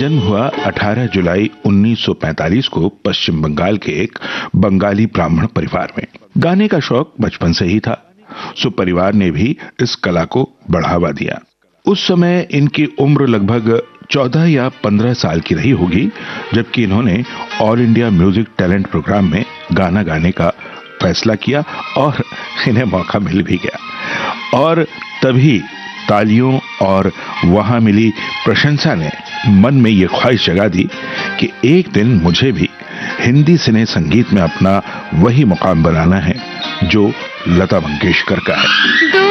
जन्म हुआ 18 जुलाई 1945 को पश्चिम बंगाल के एक बंगाली ब्राह्मण परिवार में। गाने का शौक बचपन से ही था, सो परिवार ने भी इस कला को बढ़ावा दिया। उस समय इनकी उम्र लगभग 14 या 15 साल की रही होगी, जबकि इन्होंने all India music talent programme में गाना गाने का फैसला किया और इन्हें मौका मिल भी गया। और तभी तालियों और वहां मिली प्रशंसा ने मन में ये ख्वाहिश जगा दी कि एक दिन मुझे भी हिंदी सिने संगीत में अपना वही मुकाम बनाना है जो लता मंगेशकर का है।